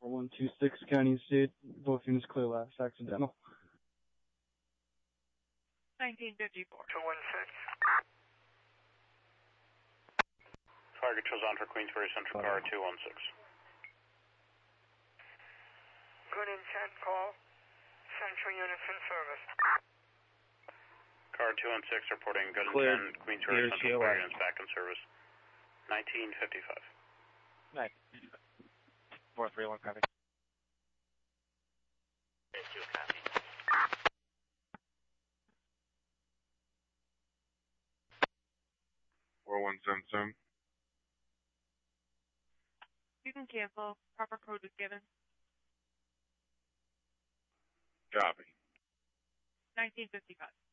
4126 County and State. Both units clear last accidental. 1954. 216. Fire controls on for Queensbury Central Car 216. Good intent call. Central units in service. Car 216 reporting good Clear. intent. Queensbury Clear Central COI. Car units back in service. 1955. 431 copy. 4177. You can cancel. Proper code is given. Copy. 1955.